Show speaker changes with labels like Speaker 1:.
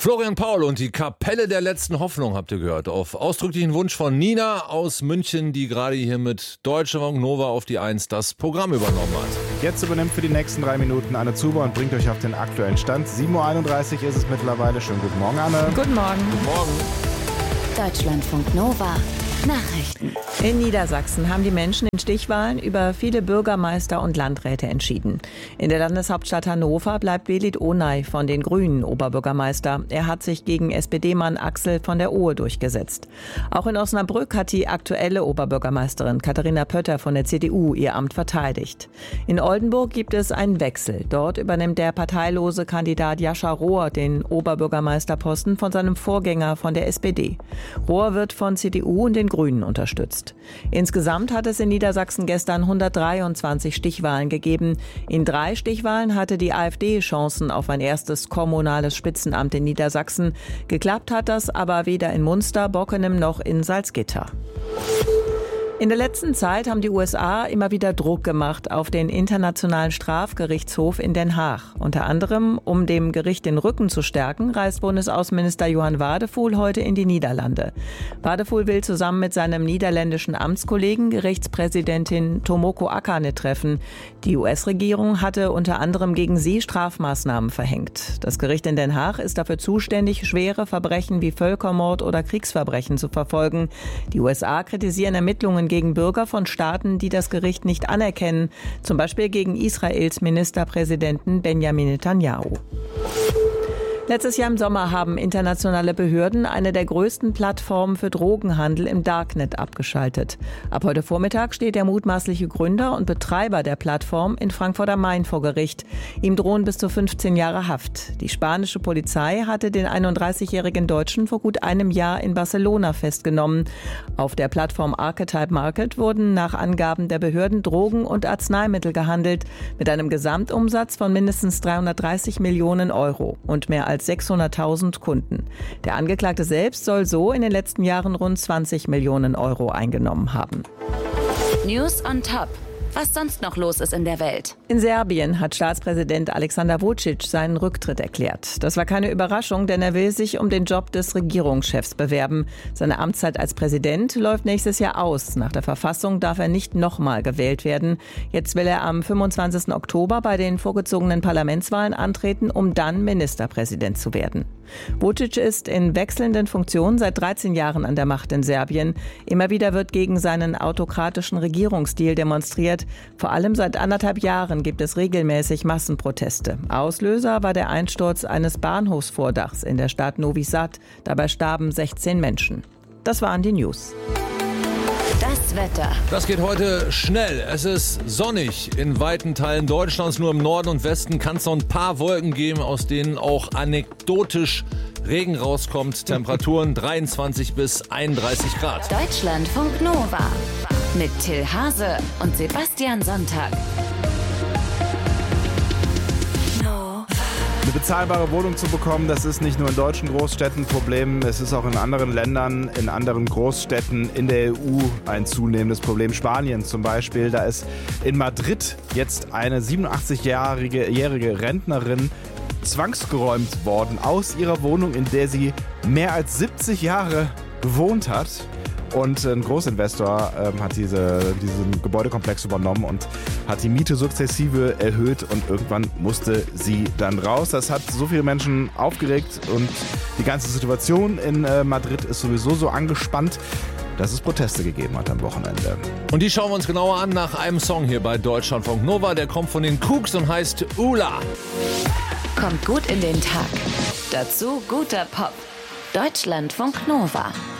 Speaker 1: Florian Paul und die Kapelle der letzten Hoffnung habt ihr gehört. Auf ausdrücklichen Wunsch von Nina aus München, die gerade hier mit Deutschlandfunk Nova auf die 1 das Programm übernommen hat.
Speaker 2: Jetzt übernimmt für die nächsten 3 Minuten Anne Zuber und bringt euch auf den aktuellen Stand. 7.31 Uhr ist es mittlerweile. Schönen guten Morgen, Anne.
Speaker 3: Guten Morgen.
Speaker 1: Guten Morgen.
Speaker 4: Deutschlandfunk Nova. Nachrichten.
Speaker 3: In Niedersachsen haben die Menschen in Stichwahlen über viele Bürgermeister und Landräte entschieden. In der Landeshauptstadt Hannover bleibt Belit Onay von den Grünen Oberbürgermeister. Er hat sich gegen SPD-Mann Axel von der Ohe durchgesetzt. Auch in Osnabrück hat die aktuelle Oberbürgermeisterin Katharina Pötter von der CDU ihr Amt verteidigt. In Oldenburg gibt es einen Wechsel. Dort übernimmt der parteilose Kandidat Jascha Rohr den Oberbürgermeisterposten von seinem Vorgänger von der SPD. Rohr wird von CDU und den Grünen unterstützt. Insgesamt hat es in Niedersachsen gestern 123 Stichwahlen gegeben. In 3 Stichwahlen hatte die AfD Chancen auf ein erstes kommunales Spitzenamt in Niedersachsen. Geklappt hat das aber weder in Munster, Bockenem noch in Salzgitter. In der letzten Zeit haben die USA immer wieder Druck gemacht auf den Internationalen Strafgerichtshof in Den Haag. Unter anderem, um dem Gericht den Rücken zu stärken, reist Bundesaußenminister Johan Wadephul heute in die Niederlande. Wadephul will zusammen mit seinem niederländischen Amtskollegen Gerichtspräsidentin Tomoko Akane treffen. Die US-Regierung hatte unter anderem gegen sie Strafmaßnahmen verhängt. Das Gericht in Den Haag ist dafür zuständig, schwere Verbrechen wie Völkermord oder Kriegsverbrechen zu verfolgen. Die USA kritisieren Ermittlungen gegen Bürger von Staaten, die das Gericht nicht anerkennen, zum Beispiel gegen Israels Ministerpräsidenten Benjamin Netanyahu. Letztes Jahr im Sommer haben internationale Behörden eine der größten Plattformen für Drogenhandel im Darknet abgeschaltet. Ab heute Vormittag steht der mutmaßliche Gründer und Betreiber der Plattform in Frankfurt am Main vor Gericht. Ihm drohen bis zu 15 Jahre Haft. Die spanische Polizei hatte den 31-jährigen Deutschen vor gut einem Jahr in Barcelona festgenommen. Auf der Plattform Archetype Market wurden nach Angaben der Behörden Drogen und Arzneimittel gehandelt, mit einem Gesamtumsatz von mindestens 330 Millionen Euro und mehr als 600.000 Kunden. Der Angeklagte selbst soll so in den letzten Jahren rund 20 Millionen Euro eingenommen haben.
Speaker 4: News on Top. Was sonst noch los ist in der Welt.
Speaker 3: In Serbien hat Staatspräsident Aleksandar Vučić seinen Rücktritt erklärt. Das war keine Überraschung, denn er will sich um den Job des Regierungschefs bewerben. Seine Amtszeit als Präsident läuft nächstes Jahr aus. Nach der Verfassung darf er nicht nochmal gewählt werden. Jetzt will er am 25. Oktober bei den vorgezogenen Parlamentswahlen antreten, um dann Ministerpräsident zu werden. Vučić ist in wechselnden Funktionen seit 13 Jahren an der Macht in Serbien. Immer wieder wird gegen seinen autokratischen Regierungsstil demonstriert. Vor allem seit 1,5 Jahren gibt es regelmäßig Massenproteste. Auslöser war der Einsturz eines Bahnhofsvordachs in der Stadt Novi Sad. Dabei starben 16 Menschen. Das waren die News.
Speaker 4: Das Wetter.
Speaker 1: Das geht heute schnell. Es ist sonnig in weiten Teilen Deutschlands. Nur im Norden und Westen kann es noch ein paar Wolken geben, aus denen auch anekdotisch Regen rauskommt. Temperaturen 23 bis 31 Grad.
Speaker 4: Deutschlandfunk Nova. Mit Till Hase und Sebastian Sonntag.
Speaker 2: Eine bezahlbare Wohnung zu bekommen, das ist nicht nur in deutschen Großstädten ein Problem, es ist auch in anderen Ländern, in anderen Großstädten in der EU ein zunehmendes Problem. Spanien zum Beispiel, da ist in Madrid jetzt eine 87-jährige Rentnerin zwangsgeräumt worden aus ihrer Wohnung, in der sie mehr als 70 Jahre gewohnt hat. Und ein Großinvestor hat diesen Gebäudekomplex übernommen und hat die Miete sukzessive erhöht und irgendwann musste sie dann raus. Das hat so viele Menschen aufgeregt und die ganze Situation in Madrid ist sowieso so angespannt, dass es Proteste gegeben hat am Wochenende.
Speaker 1: Und die schauen wir uns genauer an nach einem Song hier bei Deutschlandfunk Nova. Der kommt von den Cooks und heißt Ula.
Speaker 4: Kommt gut in den Tag. Dazu guter Pop. Deutschlandfunk Nova.